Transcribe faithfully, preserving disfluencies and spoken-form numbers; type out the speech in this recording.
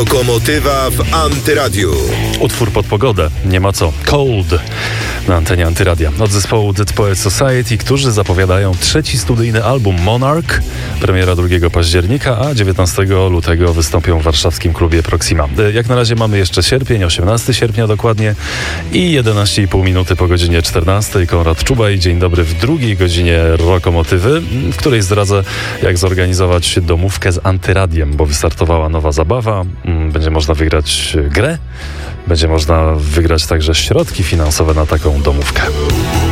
Rokomotywa w Antyradiu. Utwór pod pogodę, nie ma co. Cold na antenie Antyradia. Od zespołu Dead Poets Society, którzy zapowiadają trzeci studyjny album Monarch. Premiera drugiego października, a dziewiętnastego lutego wystąpią w warszawskim klubie Proxima. Jak na razie mamy jeszcze sierpień, osiemnastego sierpnia dokładnie i jedenaście i pół minuty po godzinie czternastej. Konrad Czubaj, dzień dobry w drugiej godzinie Rokomotywy, w której zdradzę, jak zorganizować domówkę z Antyradiem, bo wystartowała nowa zabawa. Będzie można wygrać grę, będzie można wygrać także środki finansowe na taką domówkę.